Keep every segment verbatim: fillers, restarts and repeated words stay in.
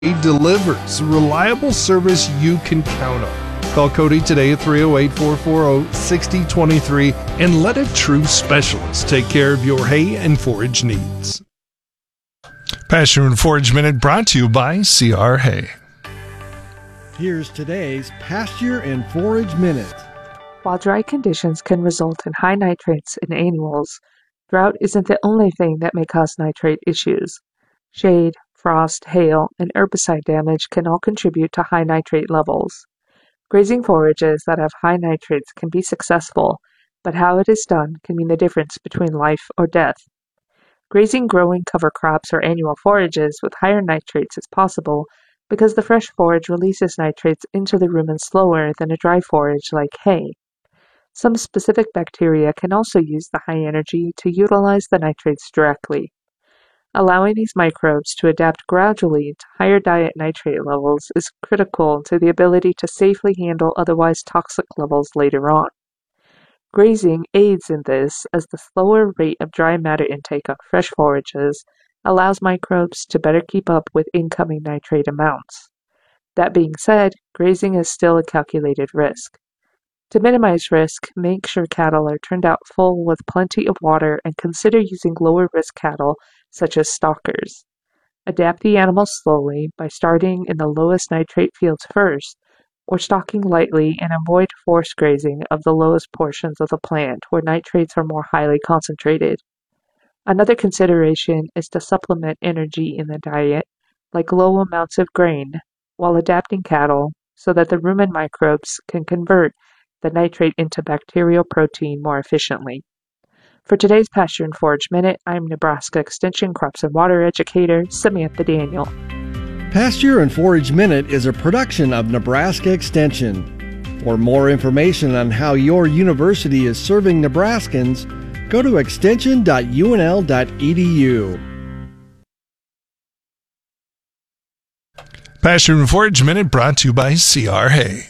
delivers reliable service you can count on. Call Cody today at three oh eight, four four oh, six oh two three and let a true specialist take care of your hay and forage needs. Pasture and Forage Minute brought to you by C R Hay. Here's today's Pasture and Forage Minute. While dry conditions can result in high nitrates in annuals, drought isn't the only thing that may cause nitrate issues. Shade, frost, hail, and herbicide damage can all contribute to high nitrate levels. Grazing forages that have high nitrates can be successful, but how it is done can mean the difference between life or death. Grazing growing cover crops or annual forages with higher nitrates is possible because the fresh forage releases nitrates into the rumen slower than a dry forage like hay. Some specific bacteria can also use the high energy to utilize the nitrates directly. Allowing these microbes to adapt gradually to higher diet nitrate levels is critical to the ability to safely handle otherwise toxic levels later on. Grazing aids in this as the slower rate of dry matter intake on fresh forages allows microbes to better keep up with incoming nitrate amounts. That being said, grazing is still a calculated risk. To minimize risk, make sure cattle are turned out full with plenty of water and consider using lower risk cattle such as stockers. Adapt the animals slowly by starting in the lowest nitrate fields first, or stalking lightly and avoid forced grazing of the lowest portions of the plant where nitrates are more highly concentrated. Another consideration is to supplement energy in the diet, like low amounts of grain, while adapting cattle so that the rumen microbes can convert the nitrate into bacterial protein more efficiently. For today's Pasture and Forage Minute, I'm Nebraska Extension Crops and Water Educator Samantha Daniel. Pasture and Forage Minute is a production of Nebraska Extension. For more information on how your university is serving Nebraskans, go to extension dot u n l dot e d u. Pasture and Forage Minute brought to you by C R Hay.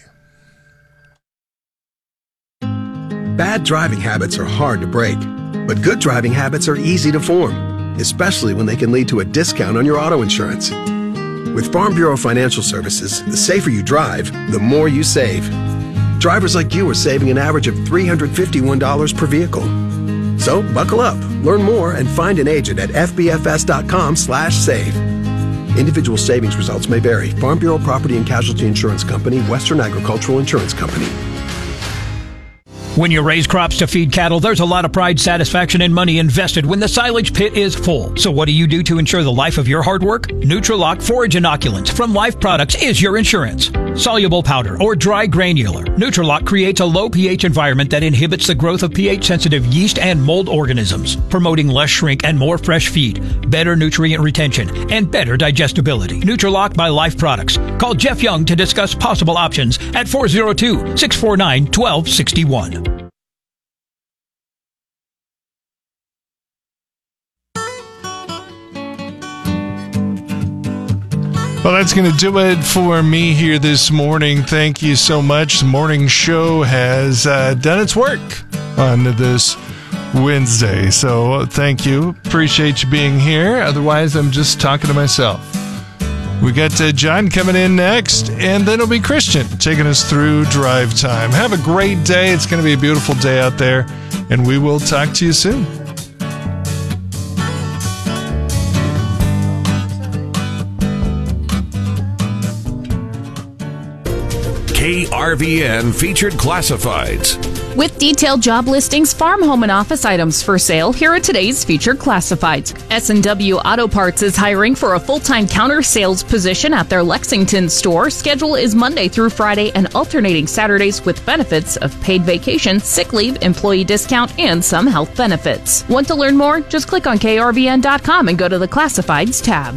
Bad driving habits are hard to break, but good driving habits are easy to form, especially when they can lead to a discount on your auto insurance. With Farm Bureau Financial Services, the safer you drive, the more you save. Drivers like you are saving an average of three hundred fifty-one dollars per vehicle. So buckle up, learn more, and find an agent at f b f s dot com slash save. Individual savings results may vary. Farm Bureau Property and Casualty Insurance Company, Western Agricultural Insurance Company. When you raise crops to feed cattle, there's a lot of pride, satisfaction, and money invested when the silage pit is full. So what do you do to ensure the life of your hard work? Nutrilock Forage Inoculants from Life Products is your insurance. Soluble powder or dry granular, Nutrilock creates a low pH environment that inhibits the growth of pH-sensitive yeast and mold organisms, promoting less shrink and more fresh feed, better nutrient retention, and better digestibility. Nutrilock by Life Products. Call Jeff Young to discuss possible options at four oh two, six four nine, one two six one. Well, that's going to do it for me here this morning. Thank you so much. The morning show has uh, done its work on this Wednesday. So thank you. Appreciate you being here. Otherwise, I'm just talking to myself. We got uh, John coming in next, and then it'll be Christian taking us through drive time. Have a great day. It's going to be a beautiful day out there, and we will talk to you soon. K R V N Featured Classifieds. With detailed job listings, farm, home, and office items for sale, here are today's featured classifieds. S and W Auto Parts is hiring for a full-time counter sales position at their Lexington store. Schedule is Monday through Friday and alternating Saturdays with benefits of paid vacation, sick leave, employee discount, and some health benefits. Want to learn more? Just click on K R V N dot com and go to the Classifieds tab.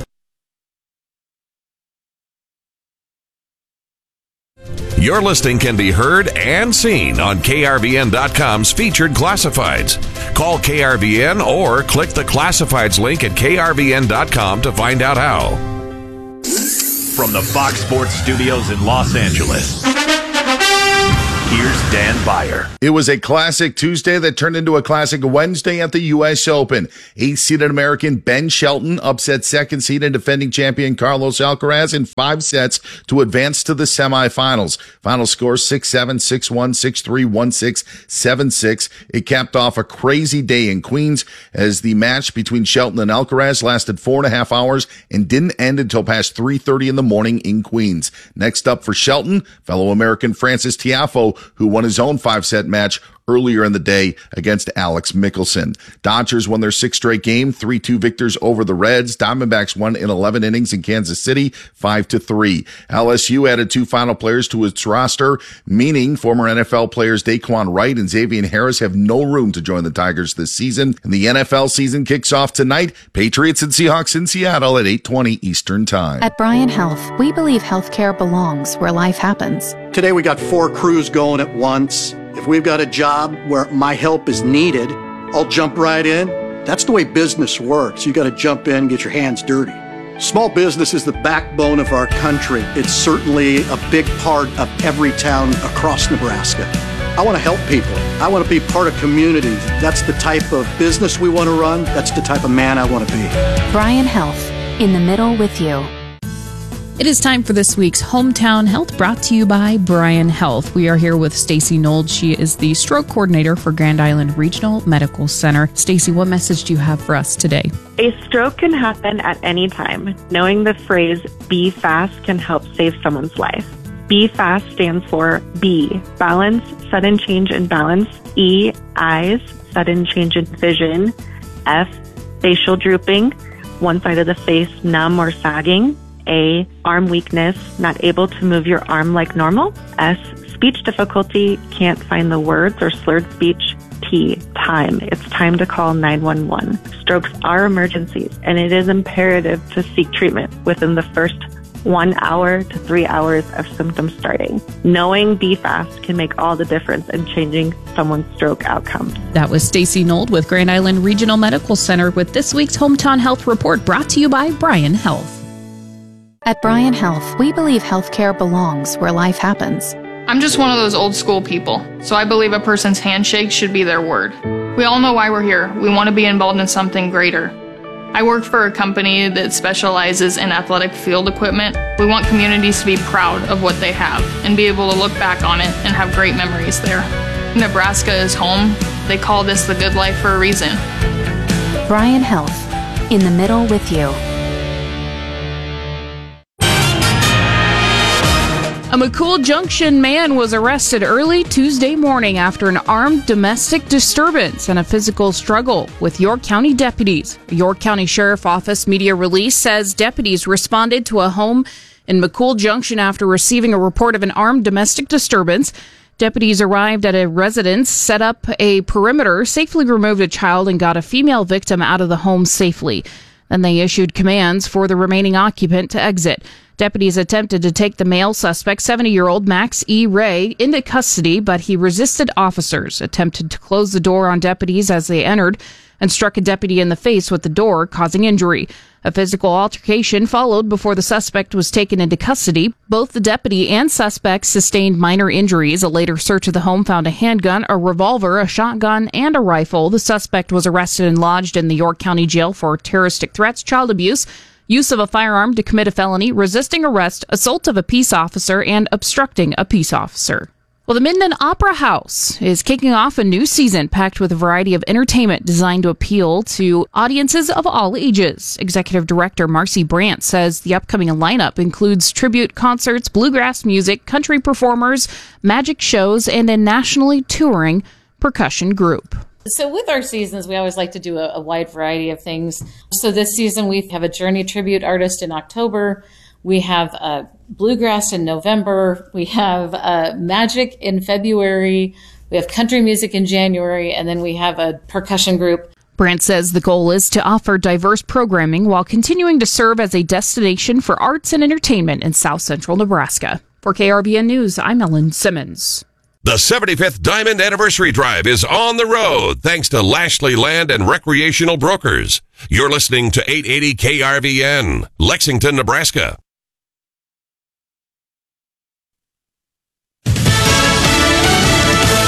Your listing can be heard and seen on K R V N dot com's Featured Classifieds. Call K R V N or click the Classifieds link at K R V N dot com to find out how. From the Fox Sports Studios in Los Angeles, Here's Dan Beyer. It was a classic Tuesday that turned into a classic Wednesday at the U S Open. Eighth-seeded American Ben Shelton upset second-seed and defending champion Carlos Alcaraz in five sets to advance to the semifinals. Final score six seven, six one, six three, one six, seven six. It capped off a crazy day in Queens as the match between Shelton and Alcaraz lasted four and a half hours and didn't end until past three thirty in the morning in Queens. Next up for Shelton, fellow American Francis Tiafoe, who won his own five-set match earlier in the day against Alex Mickelson. Dodgers won their sixth straight game, three two victors over the Reds. Diamondbacks won in eleven innings in Kansas City, five to three. L S U added two final players to its roster, meaning former N F L players Daquan Wright and Xavier Harris have no room to join the Tigers this season. And the N F L season kicks off tonight. Patriots and Seahawks in Seattle at eight twenty Eastern Time. At Bryan Health, we believe healthcare belongs where life happens. Today we got four crews going at once. If we've got a job where my help is needed, I'll jump right in. That's the way business works. You got to jump in, get your hands dirty. Small business is the backbone of our country. It's certainly a big part of every town across Nebraska. I want to help people. I want to be part of communities. That's the type of business we want to run. That's the type of man I want to be. Bryan Health, in the middle with you. It is time for this week's Hometown Health, brought to you by Bryan Health. We are here with Stacy Nold. She is the stroke coordinator for Grand Island Regional Medical Center. Stacy, what message do you have for us today? A stroke can happen at any time. Knowing the phrase "be fast" can help save someone's life. B FAST stands for B, balance, sudden change in balance. E, eyes, sudden change in vision. F, facial drooping, one side of the face numb or sagging. A, arm weakness, not able to move your arm like normal. S, speech difficulty, can't find the words or slurred speech. T, time. It's time to call nine one one. Strokes are emergencies, and it is imperative to seek treatment within the first one hour to three hours of symptoms starting. Knowing B FAST can make all the difference in changing someone's stroke outcomes. That was Stacy Nold with Grand Island Regional Medical Center with this week's Hometown Health Report, brought to you by Bryan Health. At Bryan Health, we believe healthcare belongs where life happens. I'm just one of those old school people, so I believe a person's handshake should be their word. We all know why we're here. We want to be involved in something greater. I work for a company that specializes in athletic field equipment. We want communities to be proud of what they have and be able to look back on it and have great memories there. Nebraska is home. They call this the good life for a reason. Bryan Health, in the middle with you. A McCool Junction man was arrested early Tuesday morning after an armed domestic disturbance and a physical struggle with York County deputies. A York County Sheriff Office media release says deputies responded to a home in McCool Junction after receiving a report of an armed domestic disturbance. Deputies arrived at a residence, set up a perimeter, safely removed a child, and got a female victim out of the home safely. Then they issued commands for the remaining occupant to exit. Deputies attempted to take the male suspect, seventy-year-old Max E. Ray, into custody, but he resisted officers, attempted to close the door on deputies as they entered, and struck a deputy in the face with the door, causing injury. A physical altercation followed before the suspect was taken into custody. Both the deputy and suspect sustained minor injuries. A later search of the home found a handgun, a revolver, a shotgun, and a rifle. The suspect was arrested and lodged in the York County Jail for terroristic threats, child abuse, use of a firearm to commit a felony, resisting arrest, assault of a peace officer, and obstructing a peace officer. Well, the Minden Opera House is kicking off a new season packed with a variety of entertainment designed to appeal to audiences of all ages. Executive Director Marcy Brandt says the upcoming lineup includes tribute concerts, bluegrass music, country performers, magic shows, and a nationally touring percussion group. So with our seasons, we always like to do a, a wide variety of things. So this season, we have a Journey tribute artist in October. We have uh, bluegrass in November. We have uh, magic in February. We have country music in January. And then we have a percussion group. Brandt says the goal is to offer diverse programming while continuing to serve as a destination for arts and entertainment in South Central Nebraska. For K R V N News, I'm Ellen Simmons. The seventy-fifth Diamond Anniversary Drive is on the road thanks to Lashley Land and Recreational Brokers. You're listening to eight eighty K R V N, Lexington, Nebraska.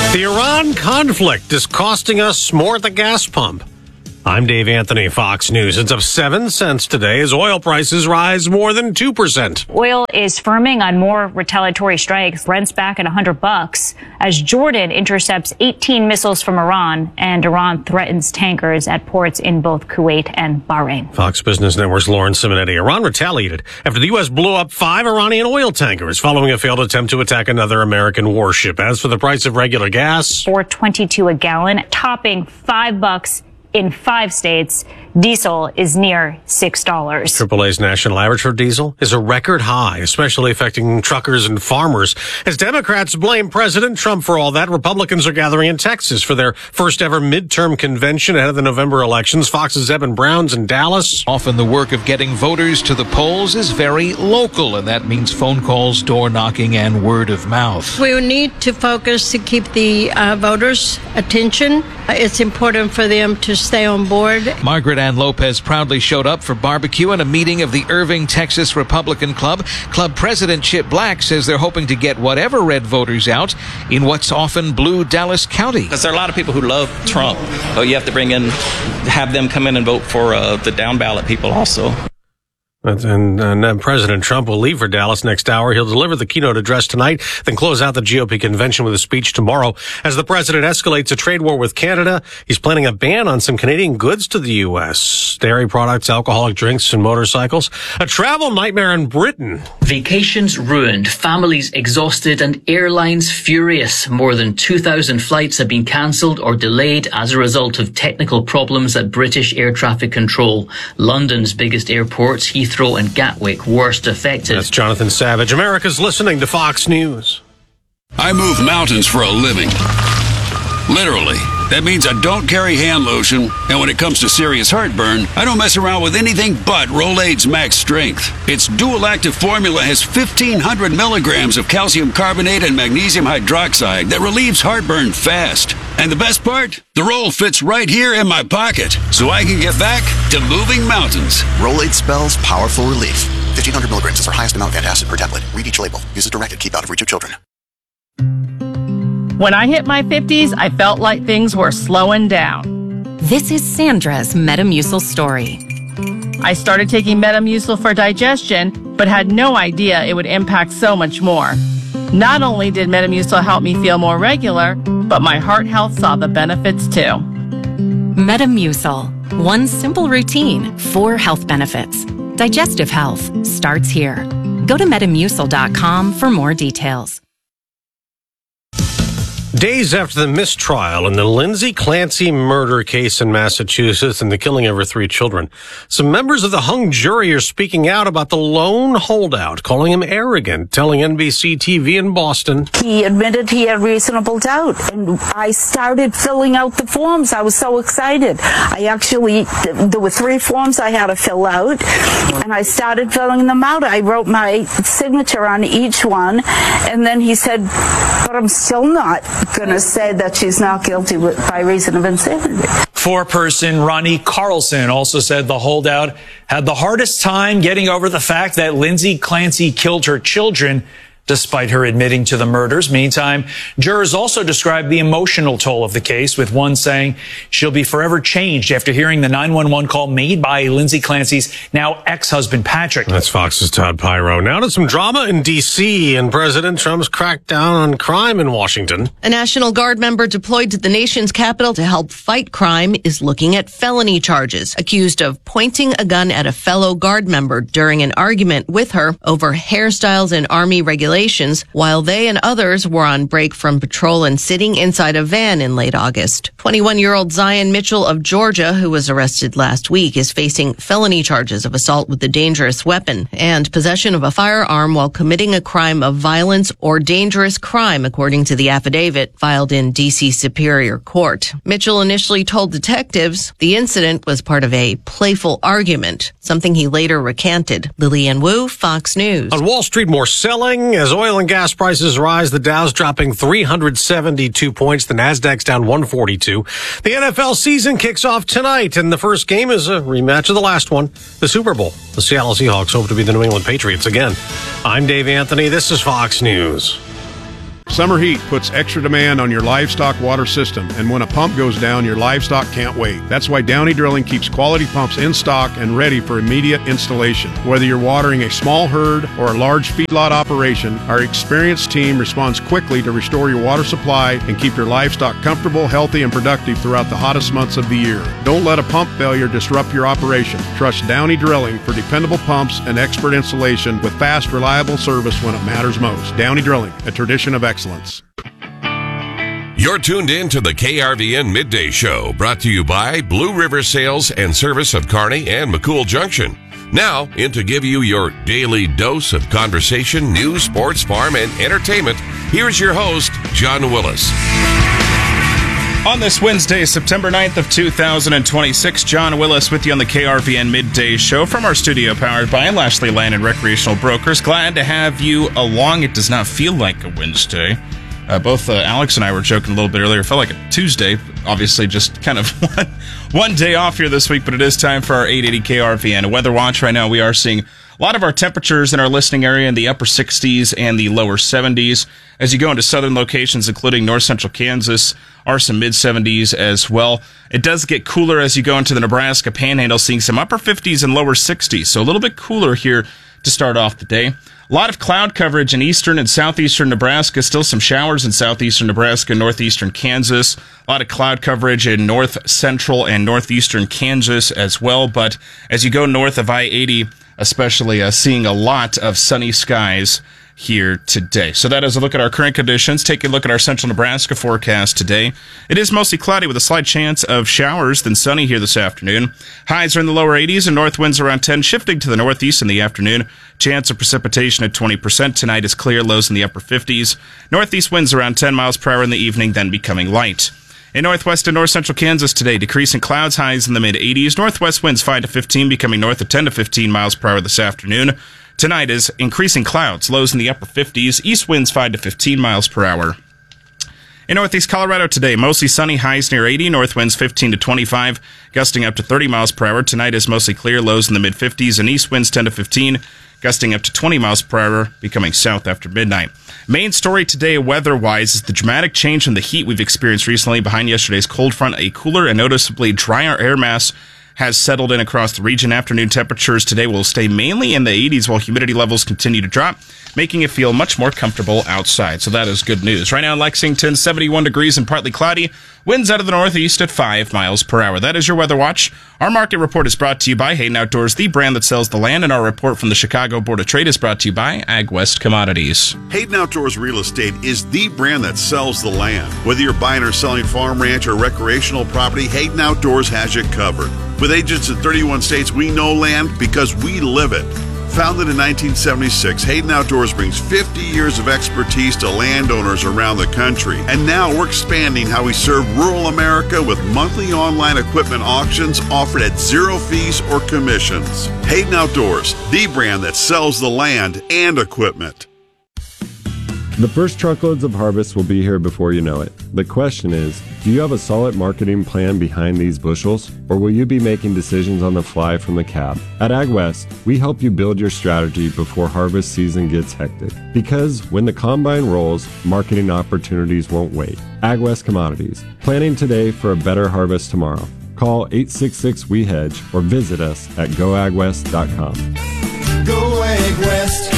The Iran conflict is costing us more at the gas pump. I'm Dave Anthony, Fox News. It's up seven cents today as oil prices rise more than two percent. Oil is firming on more retaliatory strikes. Brent's back at one hundred bucks as Jordan intercepts eighteen missiles from Iran and Iran threatens tankers at ports in both Kuwait and Bahrain. Fox Business Network's Lauren Simonetti. Iran retaliated after the U S blew up five Iranian oil tankers following a failed attempt to attack another American warship. As for the price of regular gas, four twenty-two a gallon, topping five bucks in five states. Diesel is near six dollars. triple A's national average for diesel is a record high, especially affecting truckers and farmers. As Democrats blame President Trump for all that, Republicans are gathering in Texas for their first ever midterm convention ahead of the November elections. Fox's Eben Brown's in Dallas. Often the work of getting voters to the polls is very local, and that means phone calls, door knocking, and word of mouth. We need to focus to keep the uh, voters' attention. It's important for them to stay on board. Margaret Ann Lopez proudly showed up for barbecue and a meeting of the Irving, Texas Republican Club. Club President Chip Black says they're hoping to get whatever red voters out in what's often blue Dallas County. Because there are a lot of people who love Trump, but you have to bring in, have them come in and vote for uh, the down ballot people also. And, and, and President Trump will leave for Dallas next hour. He'll deliver the keynote address tonight, then close out the G O P convention with a speech tomorrow. As the president escalates a trade war with Canada, he's planning a ban on some Canadian goods to the U S. Dairy products, alcoholic drinks, and motorcycles. A travel nightmare in Britain. Vacations ruined, families exhausted, and airlines furious. More than two thousand flights have been cancelled or delayed as a result of technical problems at British air traffic control. London's biggest airports, Heathrow and Gatwick, worst affected. That's Jonathan Savage. America's listening to Fox News. I move mountains for a living. Literally. That means I don't carry hand lotion, and when it comes to serious heartburn, I don't mess around with anything but Rolaids Max Strength. Its dual-active formula has fifteen hundred milligrams of calcium carbonate and magnesium hydroxide that relieves heartburn fast. And the best part? The roll fits right here in my pocket, so I can get back to moving mountains. Rolaids spells powerful relief. fifteen hundred milligrams is our highest amount of antacid per tablet. Read each label. Use as directed. Keep out of reach of children. When I hit my fifties, I felt like things were slowing down. This is Sandra's Metamucil story. I started taking Metamucil for digestion, but had no idea it would impact so much more. Not only did Metamucil help me feel more regular, but my heart health saw the benefits too. Metamucil. One simple routine, four health benefits. Digestive health starts here. Go to metamucil dot com for more details. Days after the mistrial in the Lindsay Clancy murder case in Massachusetts and the killing of her three children, some members of the hung jury are speaking out about the lone holdout, calling him arrogant, telling N B C T V in Boston. He admitted he had reasonable doubt, and I started filling out the forms. I was so excited. I actually, there were three forms I had to fill out, and I started filling them out. I wrote my signature on each one, and then he said, but I'm still not going to say that she's not guilty with, by reason of insanity. Foreperson Ronnie Carlson also said the holdout had the hardest time getting over the fact that Lindsay Clancy killed her children, despite her admitting to the murders. Meantime, jurors also described the emotional toll of the case, with one saying she'll be forever changed after hearing the nine one one call made by Lindsay Clancy's now ex-husband, Patrick. That's Fox's Todd Pyro. Now to some drama in D C and President Trump's crackdown on crime in Washington. A National Guard member deployed to the nation's capital to help fight crime is looking at felony charges, accused of pointing a gun at a fellow Guard member during an argument with her over hairstyles and Army regulations, while they and others were on break from patrol and sitting inside a van in late August. twenty-one-year-old Zion Mitchell of Georgia, who was arrested last week, is facing felony charges of assault with a dangerous weapon and possession of a firearm while committing a crime of violence or dangerous crime, according to the affidavit filed in D C Superior Court. Mitchell initially told detectives the incident was part of a playful argument, something he later recanted. Lillian Wu, Fox News. On Wall Street, more selling. As oil and gas prices rise, the Dow's dropping three hundred seventy-two points. The Nasdaq's down one forty-two. The N F L season kicks off tonight, and the first game is a rematch of the last one, the Super Bowl. The Seattle Seahawks hope to be the New England Patriots again. I'm Dave Anthony. This is Fox News. Summer heat puts extra demand on your livestock water system, and when a pump goes down, your livestock can't wait. That's why Downey Drilling keeps quality pumps in stock and ready for immediate installation. Whether you're watering a small herd or a large feedlot operation, our experienced team responds quickly to restore your water supply and keep your livestock comfortable, healthy, and productive throughout the hottest months of the year. Don't let a pump failure disrupt your operation. Trust Downey Drilling for dependable pumps and expert installation with fast, reliable service when it matters most. Downey Drilling, a tradition of excellence. You're tuned in to the K R V N Midday Show, brought to you by Blue River Sales and Service of Kearney and McCool Junction. Now, in to give you your daily dose of conversation, news, sports, farm, and entertainment, here's your host, John Willis. On this Wednesday, September ninth of two thousand twenty-six, John Willis with you on the K R V N Midday Show from our studio powered by Lashley Land and Recreational Brokers. Glad to have you along. It does not feel like a Wednesday. Uh, both uh, Alex and I were joking a little bit earlier. It felt like a Tuesday. Obviously, just kind of one, one day off here this week, but it is time for our eight eighty K R V N. A weather watch right now. We are seeing a lot of our temperatures in our listening area in the upper sixties and the lower seventies. As you go into southern locations, including north central Kansas, are some mid seventies as well. It does get cooler as you go into the Nebraska Panhandle, seeing some upper fifties and lower sixties. So a little bit cooler here to start off the day. A lot of cloud coverage in eastern and southeastern Nebraska. Still some showers in southeastern Nebraska, northeastern Kansas. A lot of cloud coverage in north central and northeastern Kansas as well. But as you go north of I eighty, especially uh, seeing a lot of sunny skies here today. So that is a look at our current conditions. Take a look at our central Nebraska forecast today. It is mostly cloudy with a slight chance of showers, then sunny here this afternoon. Highs are in the lower eighties and north winds around ten, shifting to the northeast in the afternoon. Chance of precipitation at twenty percent. Tonight is clear, lows in the upper fifties. Northeast winds around ten miles per hour in the evening, then becoming light. In northwest and north central Kansas today, decreasing clouds, highs in the mid eighties. Northwest winds five to fifteen, becoming north of ten to fifteen miles per hour this afternoon. Tonight is increasing clouds, lows in the upper fifties, east winds five to fifteen miles per hour. In northeast Colorado today, mostly sunny, highs near eighty, north winds fifteen to twenty-five, gusting up to thirty miles per hour. Tonight is mostly clear, lows in the mid fifties, and east winds ten to fifteen, gusting up to twenty miles per hour, becoming south after midnight. Main story today, weather-wise, is the dramatic change in the heat we've experienced recently. Behind yesterday's cold front, a cooler and noticeably drier air mass has settled in across the region. Afternoon temperatures today will stay mainly in the eighties while humidity levels continue to drop, making it feel much more comfortable outside. So that is good news. Right now in Lexington, seventy-one degrees and partly cloudy. Winds out of the northeast at five miles per hour. That is your Weather Watch. Our market report is brought to you by Hayden Outdoors, the brand that sells the land, and our report from the Chicago Board of Trade is brought to you by AgWest Commodities. Hayden Outdoors Real Estate is the brand that sells the land. Whether you're buying or selling farm, ranch, or recreational property, Hayden Outdoors has you covered. With agents in thirty-one states, we know land because we live it. Founded in nineteen seventy-six, Hayden Outdoors brings fifty years of expertise to landowners around the country. And now we're expanding how we serve rural America with monthly online equipment auctions offered at zero fees or commissions. Hayden Outdoors, the brand that sells the land and equipment. The first truckloads of harvest will be here before you know it. The question is, do you have a solid marketing plan behind these bushels, or will you be making decisions on the fly from the cab? At AgWest, we help you build your strategy before harvest season gets hectic. Because when the combine rolls, marketing opportunities won't wait. AgWest Commodities, planning today for a better harvest tomorrow. Call eight six six, W E hedge or visit us at go ag west dot com. Go AgWest.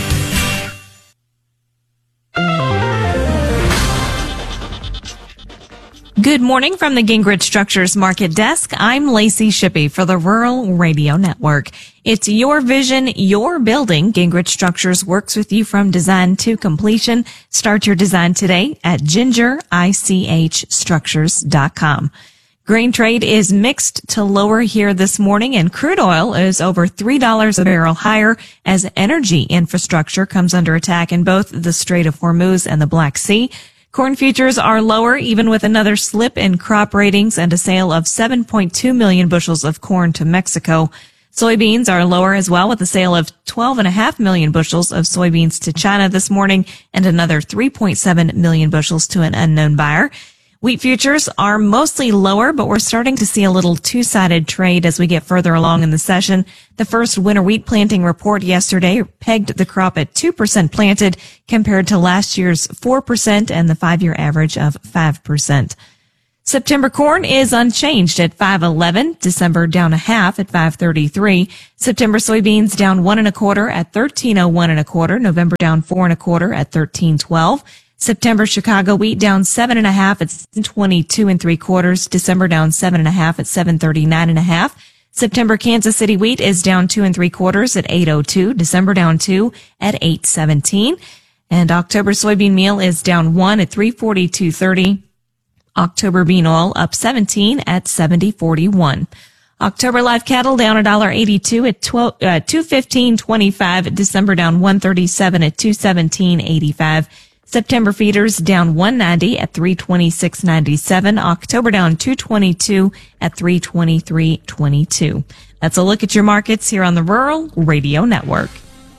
Good morning from the Gingrich Structures Market Desk. I'm Lacey Shippey for the Rural Radio Network. It's your vision, your building. Gingrich Structures works with you from design to completion. Start your design today at ginger ich structures dot com. Grain trade is mixed to lower here this morning, and crude oil is over three dollars a barrel higher as energy infrastructure comes under attack in both the Strait of Hormuz and the Black Sea. Corn futures are lower, even with another slip in crop ratings and a sale of seven point two million bushels of corn to Mexico. Soybeans are lower as well, with a sale of twelve point five million bushels of soybeans to China this morning and another three point seven million bushels to an unknown buyer. Wheat futures are mostly lower, but we're starting to see a little two-sided trade as we get further along in the session. The first winter wheat planting report yesterday pegged the crop at two percent planted compared to last year's four percent and the five-year average of five percent. September corn is unchanged at five eleven. December down a half at five thirty-three. September soybeans down one and a quarter at thirteen oh one and a quarter. November down four and a quarter at thirteen twelve. September Chicago wheat down seven and a half at twenty-two and three quarters. December down seven and a half at seven thirty-nine and a half. September Kansas City wheat is down two and three quarters at eight oh two. December down two at eight seventeen. And October soybean meal is down one at three forty-two thirty. October bean oil up seventeen at seventy forty-one. October live cattle down one dollar eighty-two at twelve, uh, two fifteen twenty-five. December down one thirty-seven at two seventeen eighty-five. September feeders down one ninety at three twenty-six ninety-seven. October down two twenty-two at three twenty-three twenty-two. That's a look at your markets here on the Rural Radio Network.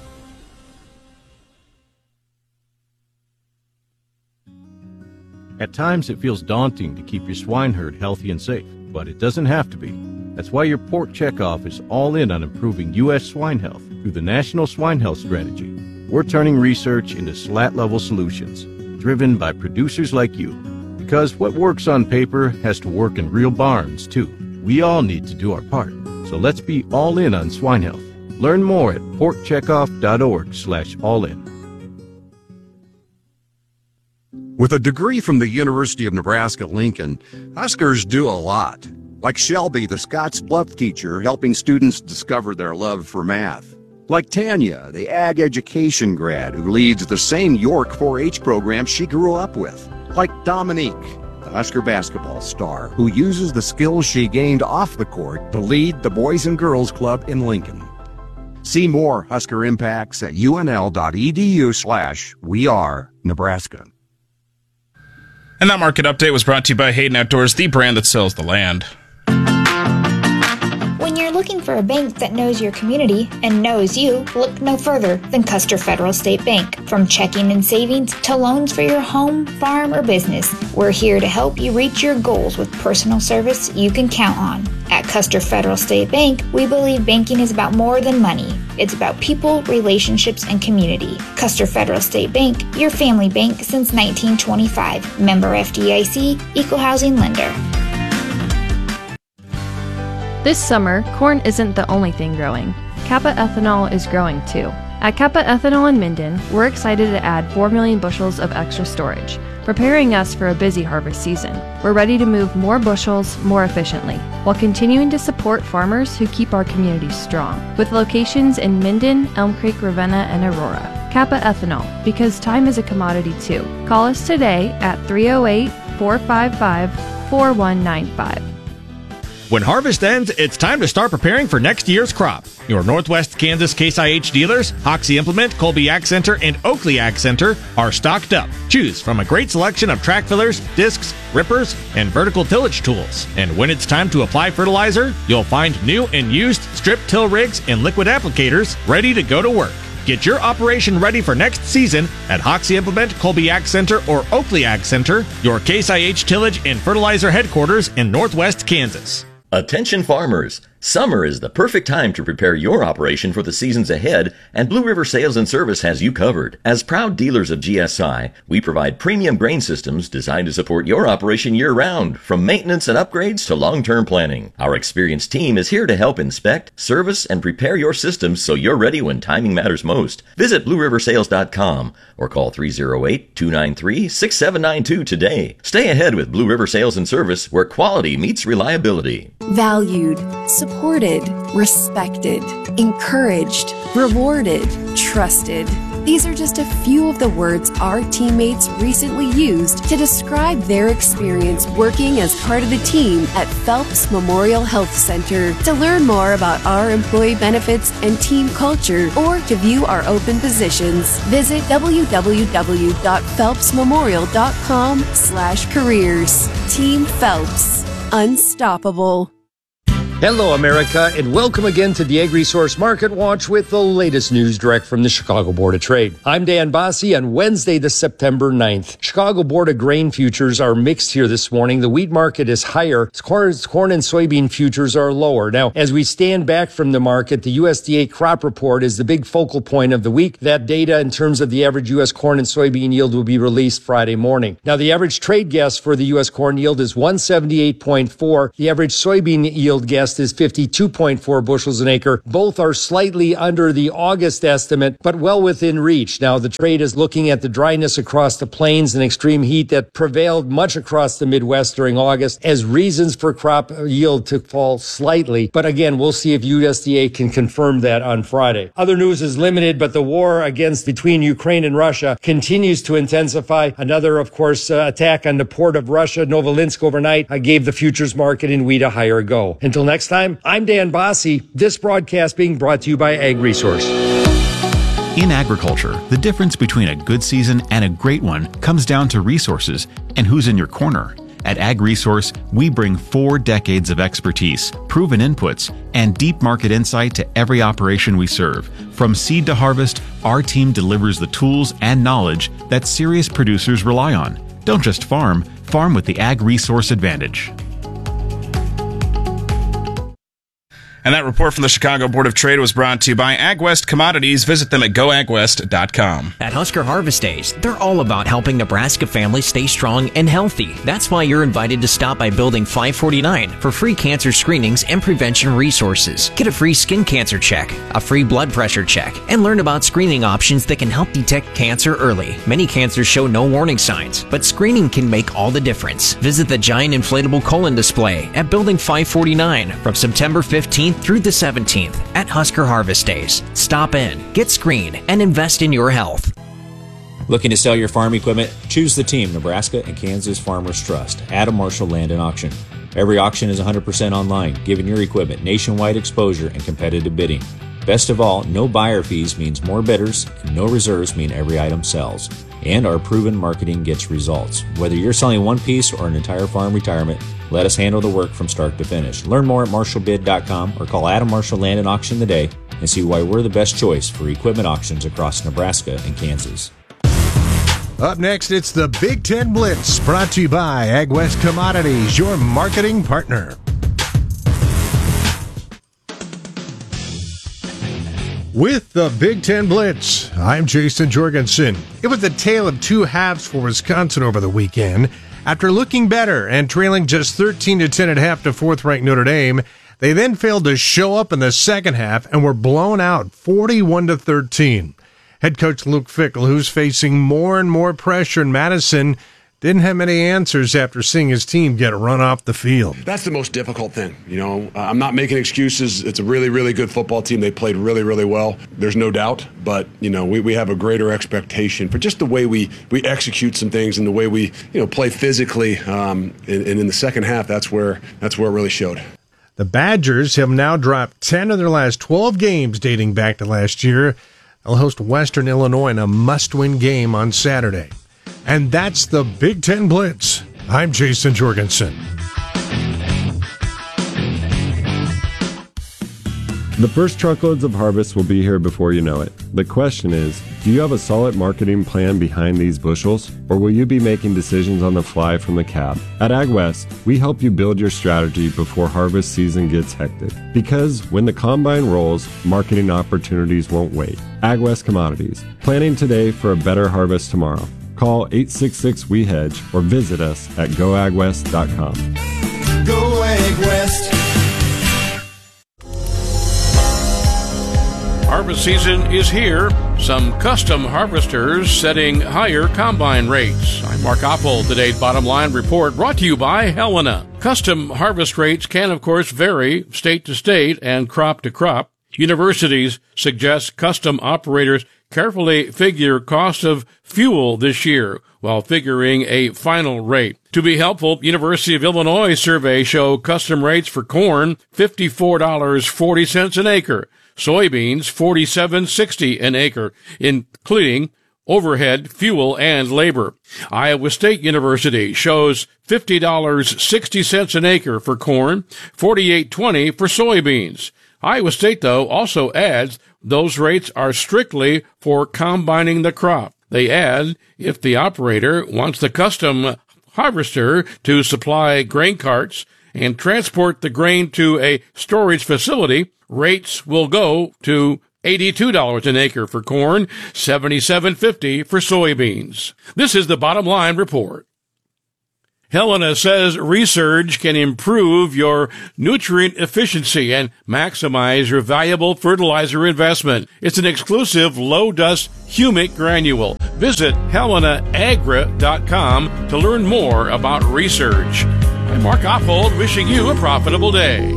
At times it feels daunting to keep your swine herd healthy and safe, but it doesn't have to be. That's why your Pork Checkoff is all in on improving U S swine health through the National Swine Health Strategy. We're turning research into slat-level solutions, driven by producers like you. Because what works on paper has to work in real barns, too. We all need to do our part. So let's be all in on swine health. Learn more at porkcheckoff.org slash all in. With a degree from the University of Nebraska-Lincoln, Huskers do a lot. Like Shelby, the Scotts Bluff teacher, helping students discover their love for math. Like Tanya, the ag education grad who leads the same York four H program she grew up with. Like Dominique, the Husker basketball star who uses the skills she gained off the court to lead the Boys and Girls Club in Lincoln. See more Husker impacts at unl.edu slash we are Nebraska. And that market update was brought to you by Hayden Outdoors, the brand that sells the land. When you're looking for a bank that knows your community and knows you, look no further than Custer Federal State Bank. From checking and savings to loans for your home, farm, or business, we're here to help you reach your goals with personal service you can count on. At Custer Federal State Bank, we believe banking is about more than money. It's about people, relationships, and community. Custer Federal State Bank, your family bank since nineteen twenty-five. Member F D I C, Equal Housing Lender. This summer, corn isn't the only thing growing. Kappa Ethanol is growing too. At Kappa Ethanol in Minden, we're excited to add four million bushels of extra storage, preparing us for a busy harvest season. We're ready to move more bushels more efficiently, while continuing to support farmers who keep our communities strong, with locations in Minden, Elm Creek, Ravenna, and Aurora. Kappa Ethanol, because time is a commodity too. Call us today at three oh eight, four five five, four one nine five. When harvest ends, it's time to start preparing for next year's crop. Your Northwest Kansas Case I H dealers, Hoxie Implement, Colby Ag Center, and Oakley Ag Center are stocked up. Choose from a great selection of track fillers, discs, rippers, and vertical tillage tools. And when it's time to apply fertilizer, you'll find new and used strip till rigs and liquid applicators ready to go to work. Get your operation ready for next season at Hoxie Implement, Colby Ag Center, or Oakley Ag Center, your Case I H tillage and fertilizer headquarters in Northwest Kansas. Attention farmers! Summer is the perfect time to prepare your operation for the seasons ahead, and Blue River Sales and Service has you covered. As proud dealers of G S I, we provide premium grain systems designed to support your operation year-round, from maintenance and upgrades to long-term planning. Our experienced team is here to help inspect, service, and prepare your systems so you're ready when timing matters most. Visit blue river sales dot com or call three oh eight, two nine three, six seven nine two today. Stay ahead with Blue River Sales and Service, where quality meets reliability. Valued, supported, respected, encouraged, rewarded, trusted. These are just a few of the words our teammates recently used to describe their experience working as part of the team at Phelps Memorial Health Center. To learn more about our employee benefits and team culture, or to view our open positions, visit w w w dot phelps memorial dot com slash careers. Team Phelps. Unstoppable. Hello, America, and welcome again to the AgResource Market Watch with the latest news direct from the Chicago Board of Trade. I'm Dan Bossie on Wednesday, the September ninth. Chicago Board of Grain futures are mixed here this morning. The wheat market is higher. Corn, corn and soybean futures are lower. Now, as we stand back from the market, the U S D A crop report is the big focal point of the week. That data in terms of the average U S corn and soybean yield will be released Friday morning. Now, the average trade guess for the U S corn yield is one seventy-eight point four. The average soybean yield guess is fifty-two point four bushels an acre. Both are slightly under the August estimate, but well within reach. Now, the trade is looking at the dryness across the plains and extreme heat that prevailed much across the Midwest during August as reasons for crop yield to fall slightly. But again, we'll see if U S D A can confirm that on Friday. Other news is limited, but the war against between Ukraine and Russia continues to intensify. Another, of course, uh, attack on the port of Russia, Novolinsk overnight, uh, gave the futures market in wheat a higher go. Until next time, I'm Dan Bossie. This broadcast being brought to you by AgResource. In agriculture, the difference between a good season and a great one comes down to resources and who's in your corner. At AgResource, we bring four decades of expertise, proven inputs, and deep market insight to every operation we serve. From seed to harvest, our team delivers the tools and knowledge that serious producers rely on. Don't just farm, farm with the AgResource advantage. And that report from the Chicago Board of Trade was brought to you by AgWest Commodities. Visit them at go ag west dot com. At Husker Harvest Days, they're all about helping Nebraska families stay strong and healthy. That's why you're invited to stop by Building five forty-nine for free cancer screenings and prevention resources. Get a free skin cancer check, a free blood pressure check, and learn about screening options that can help detect cancer early. Many cancers show no warning signs, but screening can make all the difference. Visit the giant inflatable colon display at Building five forty-nine from September fifteenth through the seventeenth at Husker Harvest Days. Stop in, get screened, and invest in your health. Looking to sell your farm equipment? Choose the team Nebraska and Kansas Farmers Trust. Adam Marshall Land and Auction. Every auction is one hundred percent online, giving your equipment nationwide exposure and competitive bidding. Best of all, no buyer fees means more bidders, and no reserves mean every item sells. And our proven marketing gets results. Whether you're selling one piece or an entire farm retirement, let us handle the work from start to finish. Learn more at marshall bid dot com or call Adam Marshall Land and Auction today and see why we're the best choice for equipment auctions across Nebraska and Kansas. Up next, it's the Big Ten Blitz, brought to you by AgWest Commodities, your marketing partner. With the Big Ten Blitz, I'm Jason Jorgensen. It was a tale of two halves for Wisconsin over the weekend. After looking better and trailing just thirteen to ten at half to fourth-ranked Notre Dame, they then failed to show up in the second half and were blown out forty-one to thirteen. Head coach Luke Fickell, who's facing more and more pressure in Madison, didn't have many answers after seeing his team get run off the field. That's the most difficult thing. You know, uh, I'm not making excuses. It's a really, really good football team. They played really, really well. There's no doubt. But, you know, we, we have a greater expectation for just the way we, we execute some things and the way we, you know, play physically. Um, and, and in the second half, that's where that's where it really showed. The Badgers have now dropped ten of their last twelve games dating back to last year. They'll host Western Illinois in a must-win game on Saturday. And that's the Big Ten Blitz. I'm Jason Jorgensen. The first truckloads of harvest will be here before you know it. The question is, do you have a solid marketing plan behind these bushels, or will you be making decisions on the fly from the cab? At AgWest, we help you build your strategy before harvest season gets hectic. Because when the combine rolls, marketing opportunities won't wait. AgWest Commodities, planning today for a better harvest tomorrow. Call eight six six, W E hedge or visit us at go ag west dot com. Go Ag West. Harvest season is here. Some custom harvesters setting higher combine rates. I'm Mark Oppel. Today's Bottom Line Report brought to you by Helena. Custom harvest rates can, of course, vary state to state and crop to crop. Universities suggest custom operators carefully figure cost of fuel this year while figuring a final rate. To be helpful, University of Illinois survey show custom rates for corn fifty-four dollars and forty cents an acre, soybeans forty-seven dollars and sixty cents an acre, including overhead, fuel, and labor. Iowa State University shows fifty dollars and sixty cents an acre for corn, forty-eight twenty for soybeans. Iowa State, though, also adds those rates are strictly for combining the crop. They add, if the operator wants the custom harvester to supply grain carts and transport the grain to a storage facility, rates will go to eighty-two dollars an acre for corn, seventy-seven fifty for soybeans. This is the Bottom Line Report. Helena says research can improve your nutrient efficiency and maximize your valuable fertilizer investment. It's an exclusive low-dust humic granule. Visit helena agra dot com to learn more about research. I'm Mark Oppold, wishing you a profitable day.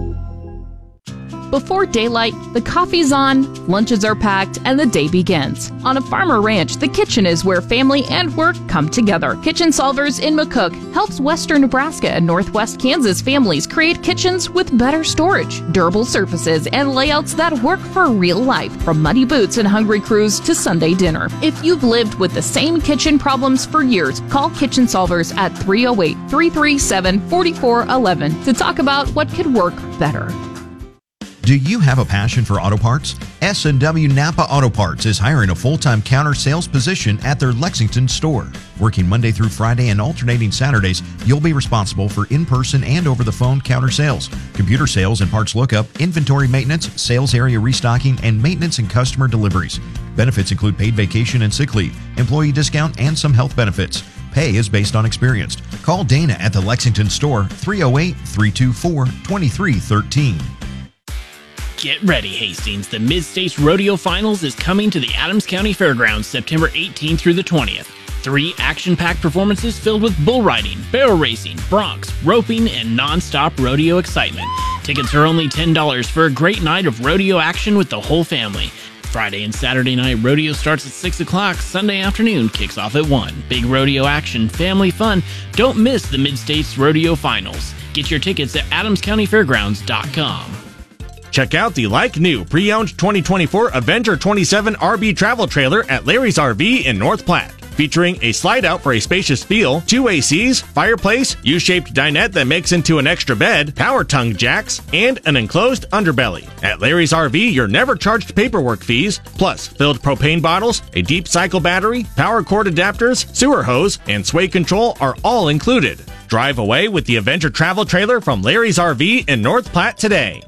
Before daylight, the coffee's on, lunches are packed, and the day begins. On a farmer ranch, the kitchen is where family and work come together. Kitchen Solvers in McCook helps western Nebraska and northwest Kansas families create kitchens with better storage, durable surfaces, and layouts that work for real life, from muddy boots and hungry crews to Sunday dinner. If you've lived with the same kitchen problems for years, call Kitchen Solvers at three oh eight, three three seven, four four one one to talk about what could work better. Do you have a passion for auto parts? S and W Napa Auto Parts is hiring a full-time counter sales position at their Lexington store. Working Monday through Friday and alternating Saturdays, you'll be responsible for in-person and over-the-phone counter sales, computer sales and parts lookup, inventory maintenance, sales area restocking, and maintenance and customer deliveries. Benefits include paid vacation and sick leave, employee discount, and some health benefits. Pay is based on experience. Call Dana at the Lexington store, three oh eight, three two four, two three one three. Get ready, Hastings. The Mid-States Rodeo Finals is coming to the Adams County Fairgrounds September eighteenth through the twentieth. Three action-packed performances filled with bull riding, barrel racing, broncs, roping, and non-stop rodeo excitement. Tickets are only ten dollars for a great night of rodeo action with the whole family. Friday and Saturday night rodeo starts at six o'clock. Sunday afternoon kicks off at one. Big rodeo action, family fun. Don't miss the Mid-States Rodeo Finals. Get your tickets at adams county fairgrounds dot com. Check out the like-new pre-owned twenty twenty-four Avenger twenty-seven R B travel trailer at Larry's R V in North Platte. Featuring a slide-out for a spacious feel, two A Cs, fireplace, U-shaped dinette that makes into an extra bed, power tongue jacks, and an enclosed underbelly. At Larry's R V, you're never charged paperwork fees, plus filled propane bottles, a deep cycle battery, power cord adapters, sewer hose, and sway control are all included. Drive away with the Avenger travel trailer from Larry's R V in North Platte today.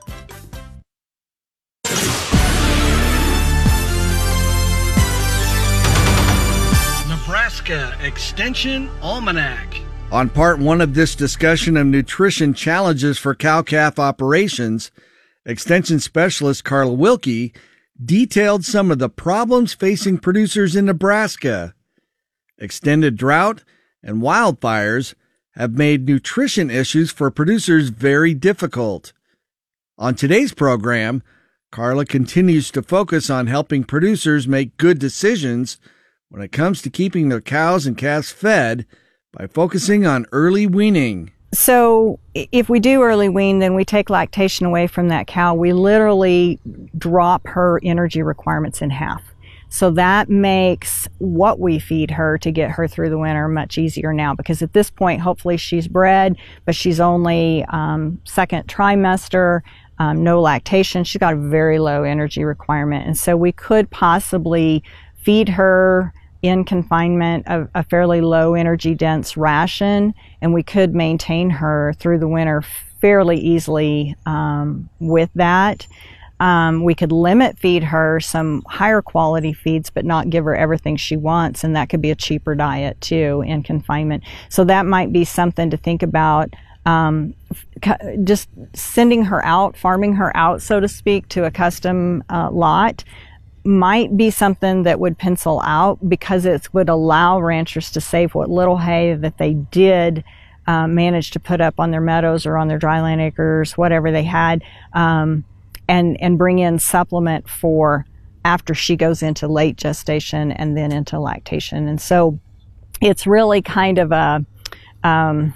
Nebraska Extension Almanac. On part one of this discussion of nutrition challenges for cow-calf operations, Extension Specialist Carla Wilkie detailed some of the problems facing producers in Nebraska. Extended drought and wildfires have made nutrition issues for producers very difficult. On today's program, Carla continues to focus on helping producers make good decisions when it comes to keeping their cows and calves fed by focusing on early weaning. So if we do early wean, then we take lactation away from that cow. We literally drop her energy requirements in half. So that makes what we feed her to get her through the winter much easier now, because at this point, hopefully she's bred, but she's only um, second trimester, um, no lactation. She's got a very low energy requirement. And so we could possibly feed her in confinement of a fairly low energy dense ration, and we could maintain her through the winter fairly easily um, with that. Um, we could limit feed her some higher quality feeds, but not give her everything she wants, and that could be a cheaper diet too in confinement. So that might be something to think about. Um, just sending her out, farming her out, so to speak, to a custom uh, lot might be something that would pencil out, because it would allow ranchers to save what little hay that they did uh, manage to put up on their meadows or on their dryland acres, whatever they had, um, and and bring in supplement for after she goes into late gestation and then into lactation. And so it's really kind of a um,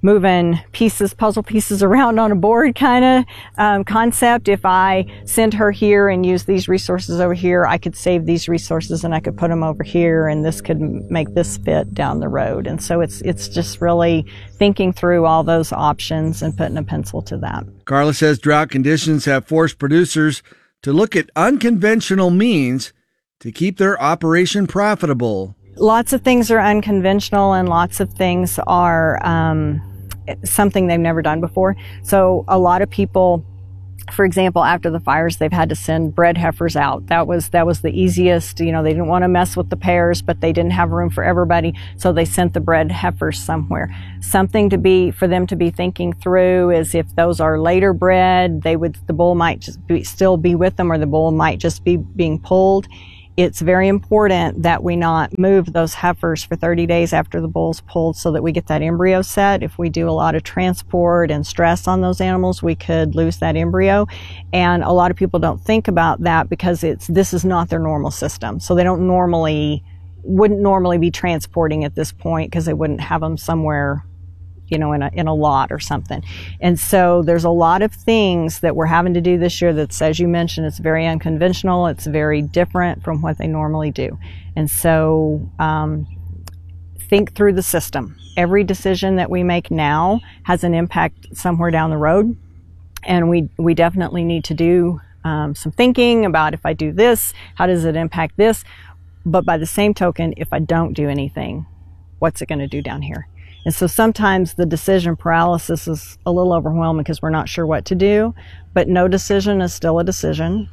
moving pieces, puzzle pieces around on a board kind of um, concept. If I send her here and use these resources over here, I could save these resources and I could put them over here, and this could make this fit down the road. And so it's it's just really thinking through all those options and putting a pencil to that. Carla says drought conditions have forced producers to look at unconventional means to keep their operation profitable. Lots of things are unconventional and lots of things are um, something they've never done before. So a lot of people, for example, after the fires, they've had to send bred heifers out. That was that was the easiest. You know, they didn't want to mess with the pairs, but they didn't have room for everybody, so they sent the bred heifers somewhere. Something to be for them to be thinking through is if those are later bred, they would the bull might just be, still be with them, or the bull might just be being pulled. It's very important that we not move those heifers for thirty days after the bull's pulled so that we get that embryo set. If we do a lot of transport and stress on those animals, we could lose that embryo. And a lot of people don't think about that because it's this is not their normal system. So they don't normally, wouldn't normally be transporting at this point because they wouldn't have them somewhere, you know, in a, in a lot or something. And so there's a lot of things that we're having to do this year that's, as you mentioned, it's very unconventional. It's very different from what they normally do. And so um, think through the system. Every decision that we make now has an impact somewhere down the road. And we, we definitely need to do um, some thinking about if I do this, how does it impact this? But by the same token, if I don't do anything, what's it going to do down here? And so sometimes the decision paralysis is a little overwhelming because we're not sure what to do, but no decision is still a decision.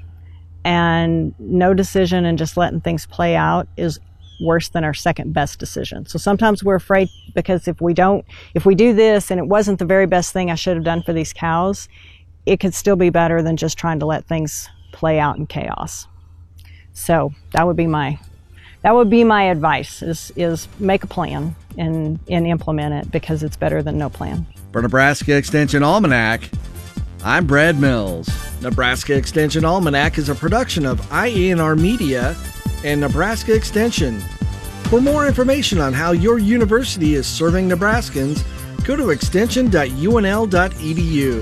And no decision and just letting things play out is worse than our second best decision. So sometimes we're afraid because if we don't, if we do this and it wasn't the very best thing I should have done for these cows, it could still be better than just trying to let things play out in chaos. So that would be my That would be my advice, is is make a plan and, and implement it because it's better than no plan. For Nebraska Extension Almanac, I'm Brad Mills. Nebraska Extension Almanac is a production of I E N R Media and Nebraska Extension. For more information on how your university is serving Nebraskans, go to extension dot u n l dot e d u.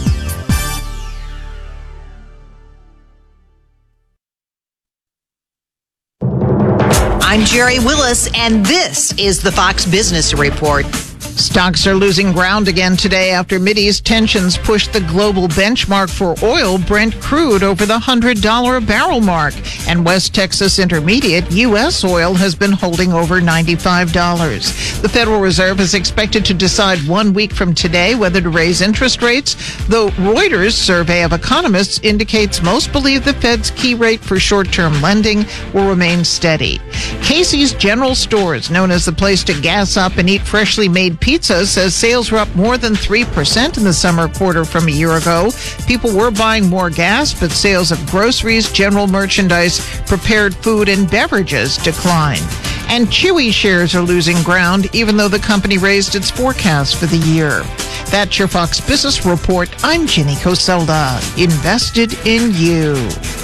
I'm Jerry Willis, and this is the Fox Business Report. Stocks are losing ground again today after Mideast tensions pushed the global benchmark for oil, Brent crude, over the one hundred dollars a barrel mark. And West Texas Intermediate, U S oil, has been holding over ninety-five dollars. The Federal Reserve is expected to decide one week from today whether to raise interest rates, though Reuters' survey of economists indicates most believe the Fed's key rate for short-term lending will remain steady. Casey's General Stores, known as the place to gas up and eat freshly made pizza, says sales were up more than three percent in the summer quarter from a year ago. People were buying more gas, but sales of groceries, general merchandise, prepared food, and beverages declined. And Chewy shares are losing ground, even though the company raised its forecast for the year. That's your Fox Business Report. I'm Jenny Coselda. Invested in you.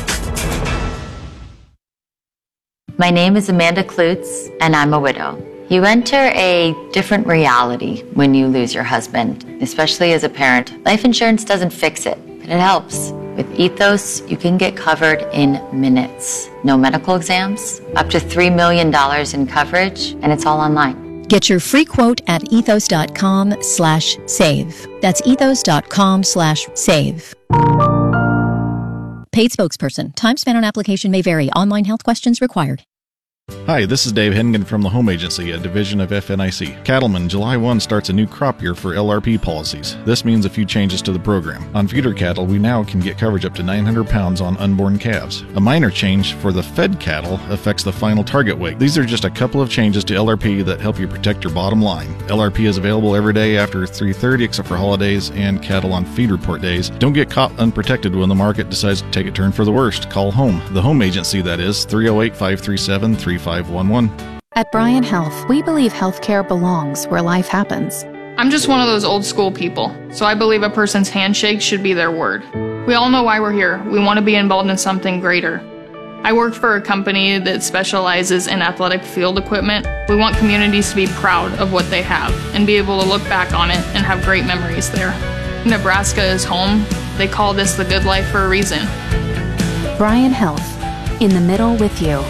My name is Amanda Klutz, and I'm a widow. You enter a different reality when you lose your husband, especially as a parent. Life insurance doesn't fix it, but it helps. With Ethos, you can get covered in minutes. No medical exams, up to three million dollars in coverage, and it's all online. Get your free quote at ethos.com slash save. That's ethos.com slash save. Paid spokesperson. Time spent on application may vary. Online health questions required. Hi, this is Dave Hennigan from the Home Agency, a division of F N I C. Cattlemen, July first starts a new crop year for L R P policies. This means a few changes to the program. On feeder cattle, we now can get coverage up to nine hundred pounds on unborn calves. A minor change for the fed cattle affects the final target weight. These are just a couple of changes to L R P that help you protect your bottom line. L R P is available every day after three thirty except for holidays and cattle on feed report days. Don't get caught unprotected when the market decides to take a turn for the worst. Call home. The Home Agency, that is, three oh eight, five three seven, three five one one. At Bryan Health, we believe healthcare belongs where life happens. I'm just one of those old school people, so I believe a person's handshake should be their word. We all know why we're here. We want to be involved in something greater. I work for a company that specializes in athletic field equipment. We want communities to be proud of what they have and be able to look back on it and have great memories there. Nebraska is home. They call this the good life for a reason. Bryan Health, in the middle with you.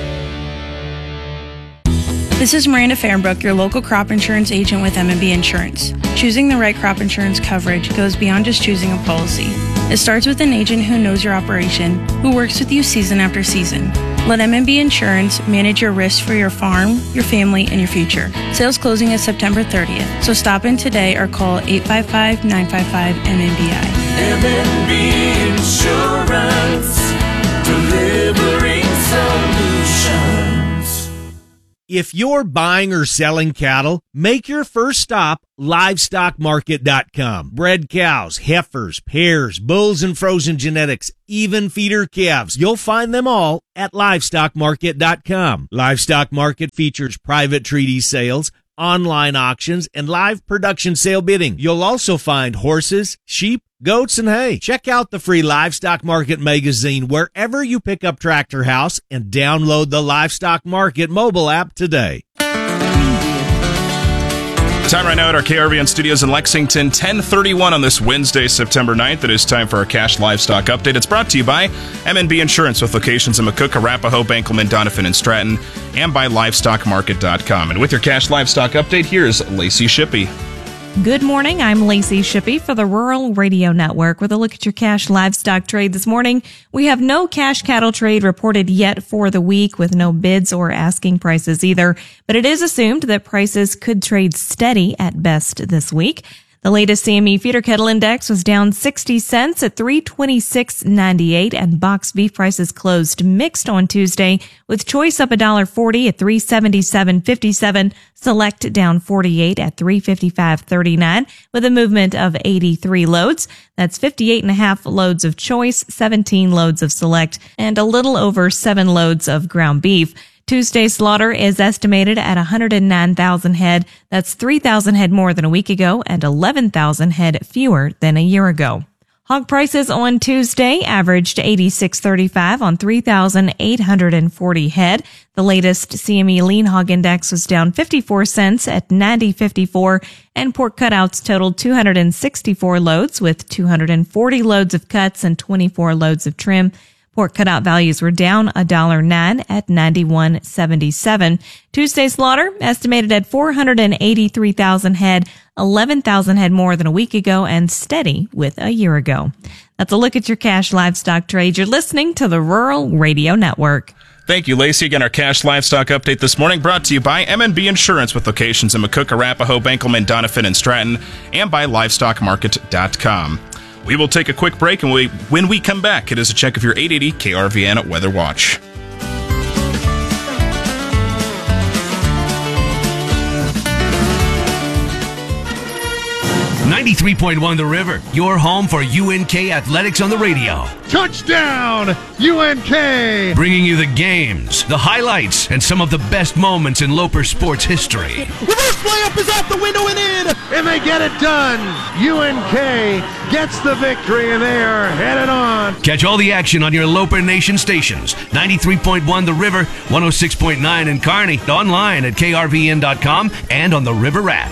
This is Miranda Fahrenbrook, your local crop insurance agent with M and B Insurance. Choosing the right crop insurance coverage goes beyond just choosing a policy. It starts with an agent who knows your operation, who works with you season after season. Let M and B Insurance manage your risks for your farm, your family, and your future. Sales closing is September thirtieth, so stop in today or call eight five five, nine five five, M M B I. M and B Insurance, delivering solutions. If you're buying or selling cattle, make your first stop livestock market dot com. Bred cows, heifers, pairs, bulls and frozen genetics, even feeder calves. You'll find them all at livestock market dot com. Livestock Market features private treaty sales, online auctions, and live production sale bidding. You'll also find horses, sheep, goats, and hay. Check out the free Livestock Market magazine wherever you pick up Tractor House and download the Livestock Market mobile app today. Time right now at our K R V N studios in Lexington, ten thirty-one on this Wednesday, September ninth. It is time for our Cash Livestock Update. It's brought to you by M and B Insurance with locations in McCook, Arapahoe, Benkelman, Doniphan, and Stratton, and by livestock market dot com. And with your Cash Livestock Update, here's Lacey Shippey. Good morning. I'm Lacey Shippey for the Rural Radio Network with a look at your cash livestock trade this morning. We have no cash cattle trade reported yet for the week with no bids or asking prices either, but it is assumed that prices could trade steady at best this week. The latest C M E feeder cattle index was down sixty cents at three twenty-six ninety-eight, and box beef prices closed mixed on Tuesday, with choice up one dollar forty at three seventy-seven fifty-seven, select down forty-eight at three fifty-five thirty-nine, with a movement of eighty-three loads. That's fifty-eight and a half loads of choice, seventeen loads of select, and a little over seven loads of ground beef. Tuesday's slaughter is estimated at one hundred nine thousand head. That's three thousand head more than a week ago and eleven thousand head fewer than a year ago. Hog prices on Tuesday averaged eighty-six thirty-five on three thousand eight hundred forty head. The latest C M E lean hog index was down fifty-four cents at ninety fifty-four, and pork cutouts totaled two hundred sixty-four loads with two hundred forty loads of cuts and twenty-four loads of trim. Pork cutout values were down one dollar nine at ninety-one seventy-seven. Tuesday slaughter estimated at four hundred eighty-three thousand head, eleven thousand head more than a week ago and steady with a year ago. That's a look at your cash livestock trade. You're listening to the Rural Radio Network. Thank you, Lacey. Again, our Cash Livestock Update this morning brought to you by M and B Insurance with locations in McCook, Arapahoe, Benkelman, Doniphan, and Stratton, and by livestock market dot com. We will take a quick break, and we, when we come back, it is a check of your eight eighty K R V N Weather Watch. ninety-three point one The River, your home for U N K athletics on the radio. Touchdown, U N K! Bringing you the games, the highlights, and some of the best moments in Loper sports history. Reverse layup is out the window and in, and they get it done. U N K gets the victory, and they are headed on. Catch all the action on your Loper Nation stations. ninety-three point one The River, one oh six point nine in Kearney, online at K R V N dot com and on the River app.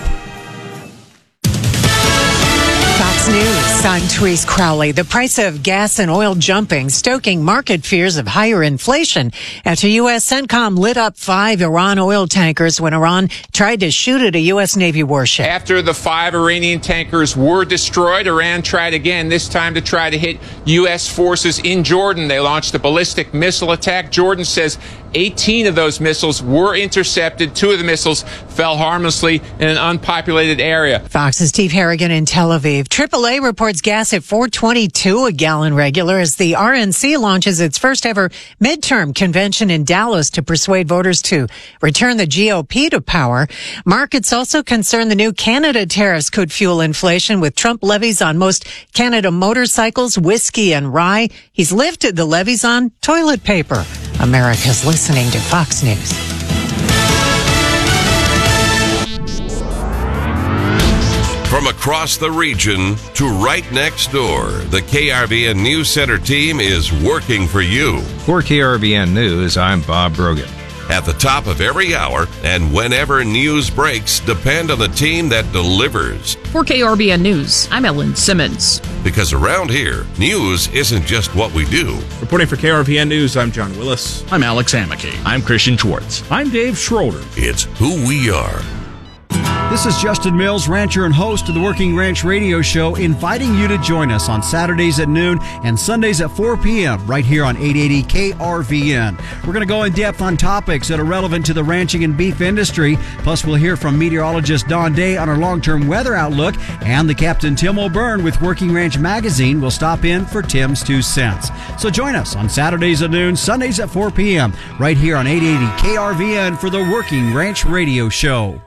Fox News, I'm Therese Crowley. The price of gas and oil jumping, stoking market fears of higher inflation after U S CENTCOM lit up five Iran oil tankers when Iran tried to shoot at a U S Navy warship. After the five Iranian tankers were destroyed, Iran tried again, this time to try to hit U S forces in Jordan. They launched a ballistic missile attack. Jordan says eighteen of those missiles were intercepted. Two of the missiles fell harmlessly in an unpopulated area. Fox's Steve Harrigan in Tel Aviv. triple A reports gas at four twenty-two a gallon regular as the R N C launches its first ever midterm convention in Dallas to persuade voters to return the G O P to power. Markets also concerned the new Canada tariffs could fuel inflation with Trump levies on most Canada motorcycles, whiskey, and rye. He's lifted the levies on toilet paper. America's listening to Fox News. For From across the region to right next door, the K R V N News Center team is working for you. For K R V N News, I'm Bob Brogan. At the top of every hour and whenever news breaks, depend on the team that delivers. For K R V N News, I'm Ellen Simmons. Because around here, news isn't just what we do. Reporting for K R V N News, I'm John Willis. I'm Alex Amicky. I'm Christian Schwartz. I'm Dave Schroeder. It's who we are. This is Justin Mills, rancher and host of the Working Ranch Radio Show, inviting you to join us on Saturdays at noon and Sundays at four p.m. right here on eight eighty K R V N. We're going to go in depth on topics that are relevant to the ranching and beef industry. Plus, we'll hear from meteorologist Don Day on our long-term weather outlook, and the Captain Tim O'Byrne with Working Ranch Magazine will stop in for Tim's Two Cents. So join us on Saturdays at noon, Sundays at four p.m. right here on eight eighty K R V N for the Working Ranch Radio Show.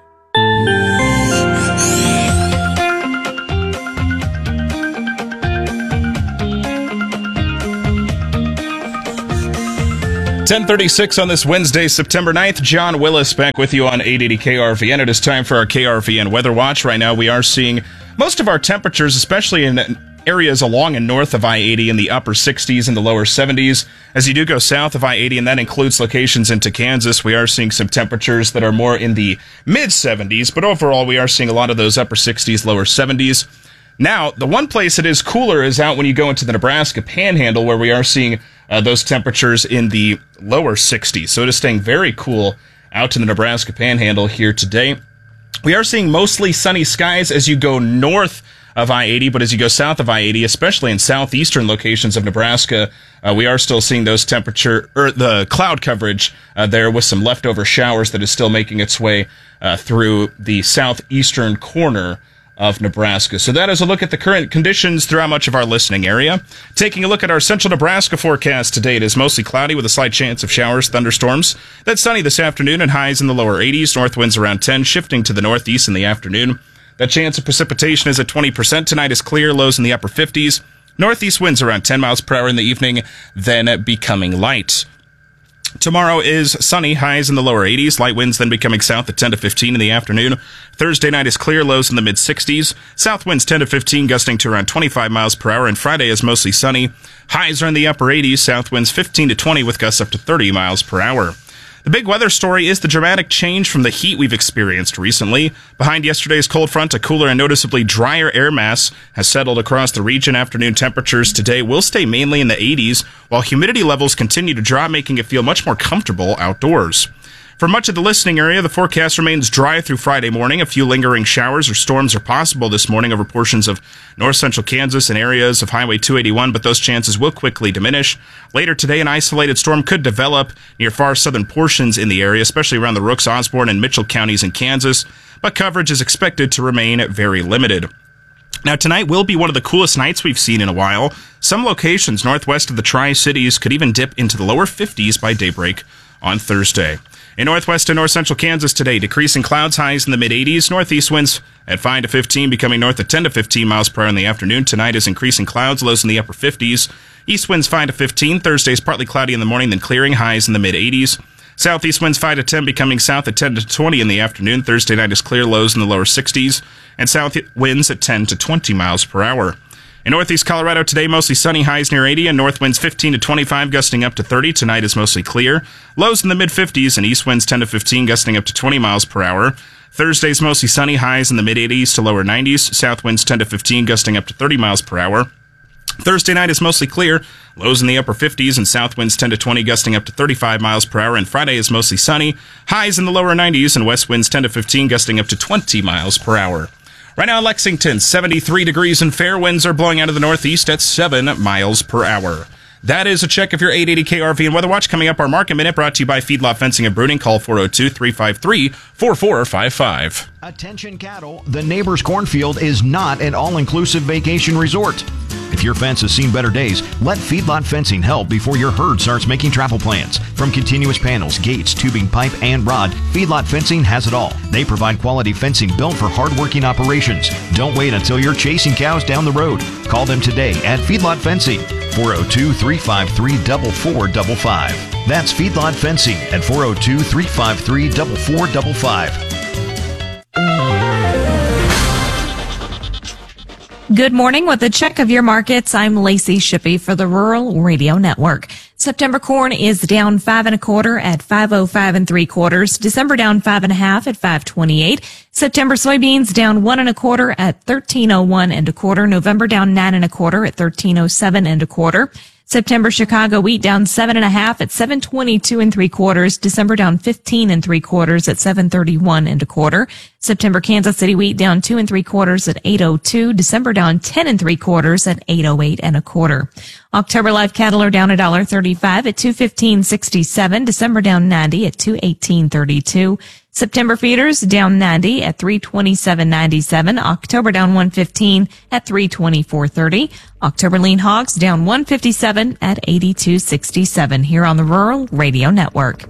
ten thirty-six on this Wednesday, September ninth. John Willis back with you on eight eighty K R V N. It is time for our K R V N Weather Watch. Right now we are seeing most of our temperatures, especially in areas along and north of I eighty, in the upper sixties and the lower seventies. As you do go south of I eighty, and that includes locations into Kansas, we are seeing some temperatures that are more in the mid seventies, but overall we are seeing a lot of those upper sixties, lower seventies. Now, the one place that is cooler is out when you go into the Nebraska Panhandle, where we are seeing uh, those temperatures in the lower sixties. So it is staying very cool out in the Nebraska Panhandle here today. We are seeing mostly sunny skies as you go north of I eighty, but as you go south of I eighty, especially in southeastern locations of Nebraska, uh, we are still seeing those temperature, or the cloud coverage uh, there with some leftover showers that is still making its way uh, through the southeastern corner of Nebraska. So that is a look at the current conditions throughout much of our listening area. Taking a look at our central Nebraska forecast today, it is mostly cloudy with a slight chance of showers, thunderstorms. That's sunny this afternoon and highs in the lower eighties. North winds around ten, shifting to the northeast in the afternoon. That chance of precipitation is at twenty percent. Tonight is clear, lows in the upper fifties. Northeast winds around ten miles per hour in the evening, then becoming light. Tomorrow is sunny, highs in the lower eighties, light winds then becoming south at ten to fifteen in the afternoon. Thursday night is clear, lows in the mid sixties. South winds ten to fifteen, gusting to around twenty-five miles per hour, and Friday is mostly sunny. Highs are in the upper eighties, south winds fifteen to twenty with gusts up to thirty miles per hour. The big weather story is the dramatic change from the heat we've experienced recently. Behind yesterday's cold front, a cooler and noticeably drier air mass has settled across the region. Afternoon temperatures today will stay mainly in the eighties, while humidity levels continue to drop, making it feel much more comfortable outdoors. For much of the listening area, the forecast remains dry through Friday morning. A few lingering showers or storms are possible this morning over portions of north central Kansas and areas of Highway two eighty-one, but those chances will quickly diminish. Later today, an isolated storm could develop near far southern portions in the area, especially around the Rooks, Osborne, and Mitchell counties in Kansas, but coverage is expected to remain very limited. Now, tonight will be one of the coolest nights we've seen in a while. Some locations northwest of the Tri-Cities could even dip into the lower fifties by daybreak on Thursday. In northwest and north central Kansas today, decreasing clouds, highs in the mid eighties, northeast winds at five to fifteen, becoming north at ten to fifteen miles per hour in the afternoon. Tonight is increasing clouds, lows in the upper fifties. East winds five to fifteen. Thursday is partly cloudy in the morning, then clearing, highs in the mid eighties. Southeast winds five to ten, becoming south at ten to twenty in the afternoon. Thursday night is clear, lows in the lower sixties, and south winds at ten to twenty miles per hour. In northeast Colorado today, mostly sunny, highs near eighty, and north winds fifteen to twenty-five, gusting up to thirty. Tonight is mostly clear. Lows in the mid-fifties, and east winds ten to fifteen, gusting up to twenty miles per hour. Thursday's mostly sunny, highs in the mid-eighties to lower nineties. South winds ten to fifteen, gusting up to thirty miles per hour. Thursday night is mostly clear. Lows in the upper fifties, and south winds ten to twenty, gusting up to thirty-five miles per hour. And Friday is mostly sunny, highs in the lower nineties, and west winds ten to fifteen, gusting up to twenty miles per hour. Right now in Lexington, seventy-three degrees and fair winds are blowing out of the northeast at seven miles per hour. That is a check of your eight eighty K R V and Weather Watch. Coming up, our Market Minute, brought to you by Feedlot Fencing and Brooding. Call four oh two, three five three, four four five five. Attention cattle, the neighbor's cornfield is not an all-inclusive vacation resort. If your fence has seen better days, let Feedlot Fencing help before your herd starts making travel plans. From continuous panels, gates, tubing, pipe, and rod, Feedlot Fencing has it all. They provide quality fencing built for hard-working operations. Don't wait until you're chasing cows down the road. Call them today at Feedlot Fencing, four oh two, three five three, four four five five. That's Feedlot Fencing at four oh two, three five three, four four five five. Good morning. With a check of your markets, I'm Lacey Shippey for the Rural Radio Network. September corn is down five and a quarter at five oh five and three quarters. December down five and a half at five twenty-eight. September soybeans down one and a quarter at thirteen oh one and a quarter. November down nine and a quarter at thirteen oh seven and a quarter. September Chicago wheat down seven and a half at seven twenty-two and three quarters. December down fifteen and three quarters at seven thirty-one and a quarter. September Kansas City wheat down two and three quarters at eight oh two. December down ten and three quarters at eight oh eight and a quarter. October live cattle are down a dollar thirty-five at two fifteen sixty-seven. December down ninety at two eighteen thirty-two. September feeders down ninety at three twenty-seven ninety-seven. October down one fifteen at three twenty-four thirty. October lean hogs down one fifty-seven at eighty-two sixty-seven here on the Rural Radio Network.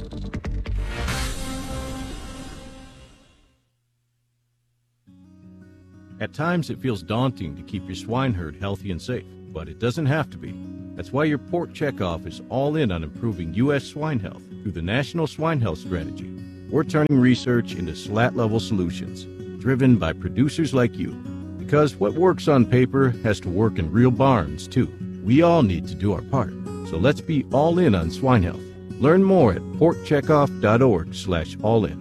At times it feels daunting to keep your swine herd healthy and safe, but it doesn't have to be. That's why your Pork Checkoff is all in on improving U S swine health through the National Swine Health Strategy. We're turning research into slat-level solutions, driven by producers like you. Because what works on paper has to work in real barns, too. We all need to do our part. So let's be all in on swine health. Learn more at porkcheckoff.org slash all in.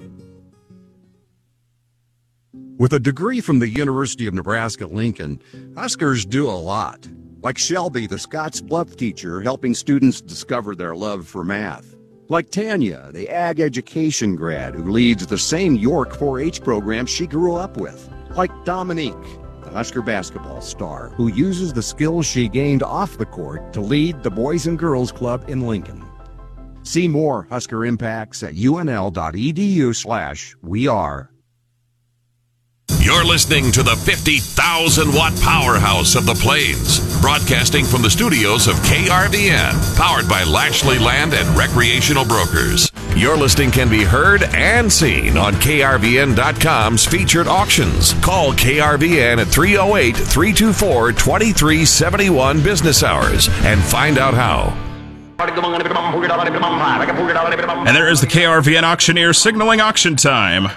With a degree from the University of Nebraska-Lincoln, Huskers do a lot. Like Shelby, the Scottsbluff teacher, helping students discover their love for math. Like Tanya, the ag education grad who leads the same York four H program she grew up with. Like Dominique, the Husker basketball star who uses the skills she gained off the court to lead the Boys and Girls Club in Lincoln. See more Husker impacts at unl.edu slash we are. You're listening to the fifty thousand watt powerhouse of the Plains, broadcasting from the studios of K R V N, powered by Lashley Land and Recreational Brokers. Your listing can be heard and seen on K R V N dot com's featured auctions. Call K R V N at three oh eight, three two four, two three seven one business hours and find out how. And there is the K R V N auctioneer signaling auction time.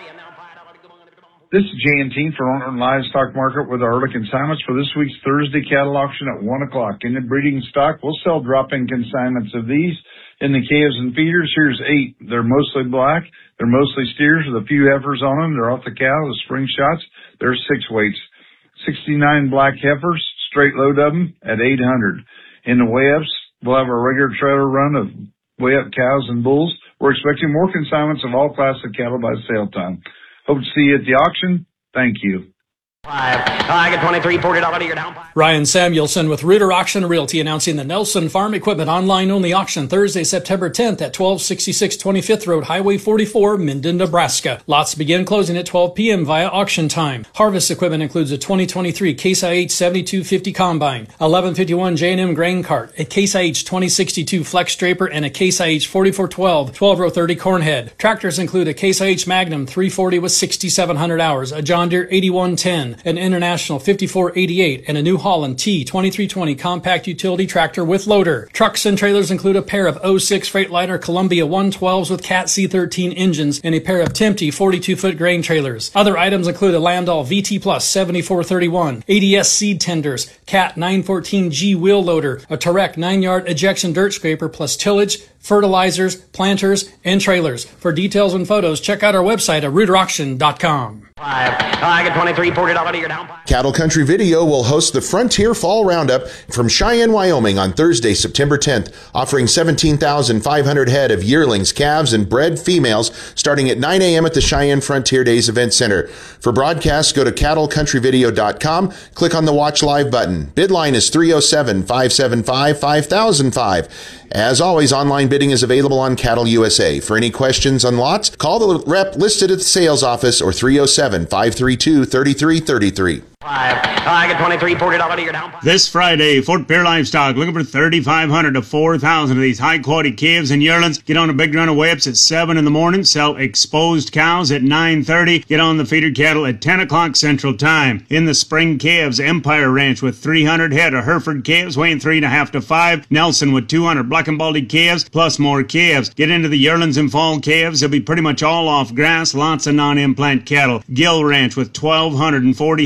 This is J and T for Owner and Livestock Market with our early consignments for this week's Thursday cattle auction at one o'clock. In the breeding stock, we'll sell drop-in consignments of these. In the calves and feeders, here's eight. They're mostly black. They're mostly steers with a few heifers on them. They're off the cow with spring shots. There's six weights. sixty-nine black heifers, straight load of them at eight hundred. In the weigh-ups, we'll have a regular trailer run of weigh-up cows and bulls. We're expecting more consignments of all classes of cattle by sale time. Hope to see you at the auction. Thank you. Five. I get twenty-three, forty dollars a year down. Ryan Samuelson with Reuter Auction Realty announcing the Nelson Farm Equipment online-only auction Thursday, September tenth at twelve sixty-six twenty-fifth Road, Highway forty-four, Minden, Nebraska. Lots begin closing at twelve p.m. via auction time. Harvest equipment includes a twenty twenty-three Case IH seventy-two fifty Combine, eleven fifty-one J and M Grain Cart, a Case IH twenty sixty-two Flex Draper, and a Case IH forty-four twelve twelve row thirty Corn Head. Tractors include a Case IH Magnum three forty with sixty-seven hundred hours, a John Deere eighty-one ten, an International fifty-four eighty-eight, and a New Holland T twenty-three twenty compact utility tractor with loader. Trucks and trailers include a pair of oh six Freightliner Columbia one twelves with Cat C thirteen engines and a pair of Tempe forty-two foot grain trailers. Other items include a Landau V T Plus seventy-four thirty-one, A D S seed tenders, Cat nine fourteen G wheel loader, a Tarek nine yard ejection dirt scraper plus tillage, fertilizers, planters, and trailers. For details and photos, check out our website at reuter auction dot com. Five. I get twenty-three, forty dollars a year down. Cattle Country Video will host the Frontier Fall Roundup from Cheyenne, Wyoming on Thursday, September tenth, offering seventeen thousand five hundred head of yearlings, calves, and bred females starting at nine a.m. at the Cheyenne Frontier Days Event Center. For broadcasts, go to cattle country video dot com, click on the Watch Live button. Bid line is three oh seven, five seven five, five thousand five. As always, online bidding is available on Cattle U S A. For any questions on lots, call the rep listed at the sales office or three oh seven, five three two, three three three three. Five. I get twenty-three, forty dollars a year down. This Friday, Fort Pierre Livestock looking for thirty-five hundred to four thousand of these high-quality calves and yearlings. Get on a big run of weigh-ups at seven in the morning. Sell exposed cows at nine thirty. Get on the feeder cattle at ten o'clock Central Time. In the spring calves, Empire Ranch with three hundred head of Hereford calves weighing three and a half to five. Nelson with two hundred black and baldy calves plus more calves. Get into the yearlings and fall calves. They'll be pretty much all off grass. Lots of non-implant cattle. Gill Ranch with twelve forty head of black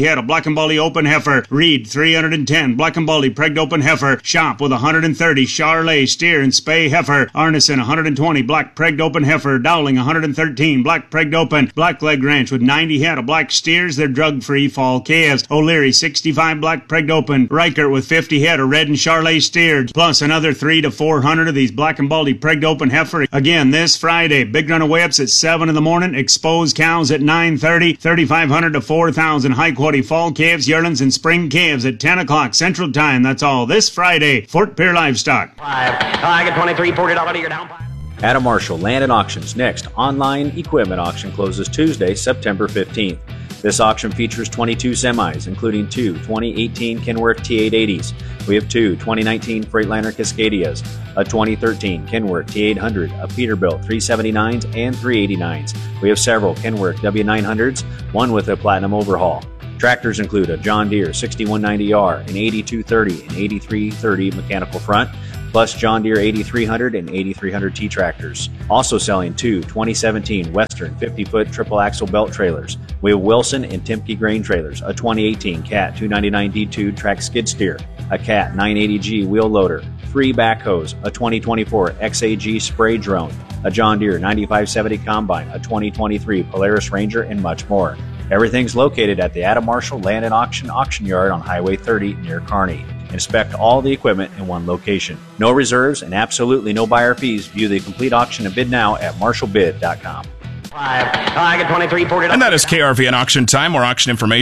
Black and Bully Open Heifer. Reed, three hundred ten. Black and Bully Pregged Open Heifer. Shop with one hundred thirty. Charlet Steer and Spay Heifer. Arneson, one hundred twenty. Black Pregged Open Heifer. Dowling, one hundred thirteen. Black Pregged Open. Blackleg Ranch with ninety head of black steers. They're drug-free fall calves. O'Leary, sixty-five. Black Pregged Open. Reichert with fifty head of red and Charlet steers. Plus another three to four hundred of these Black and Bully Pregged Open Heifer. Again, this Friday. Big runaway ups at seven in the morning. Exposed cows at nine thirty. thirty-five hundred to four thousand high-quality fall calves, yearlings, and spring calves at ten o'clock Central Time. That's all this Friday. Fort Pierre Livestock. Five. I get twenty-three, forty dollars, you're down. Adam Marshall Land and Auctions next online equipment auction closes Tuesday, September fifteenth. This auction features twenty-two semis, including two twenty eighteen Kenworth T eight eighties. We have two twenty nineteen Freightliner Cascadias, a twenty thirteen Kenworth T eight hundred, a Peterbilt three seventy-nines and three eighty-nines. We have several Kenworth W nine hundreds, one with a platinum overhaul. Tractors include a John Deere sixty-one ninety R, an eighty-two thirty, and eighty-three thirty mechanical front, plus John Deere eighty-three hundred and eighty-three hundred T tractors. Also selling two twenty seventeen Western fifty-foot triple axle belt trailers. We have Wilson and Timke grain trailers, a twenty eighteen Cat two ninety-nine D two track skid steer, a Cat nine eighty G wheel loader, three backhoes, a twenty twenty-four X A G spray drone, a John Deere ninety-five seventy combine, a twenty twenty-three Polaris Ranger, and much more. Everything's located at the Adam Marshall Land and Auction Auction Yard on Highway thirty near Kearney. Inspect all the equipment in one location. No reserves and absolutely no buyer fees. View the complete auction and bid now at marshall bid dot com. Five. I get twenty-three, forty dollars. And that is K R V N Auction Time. More auction information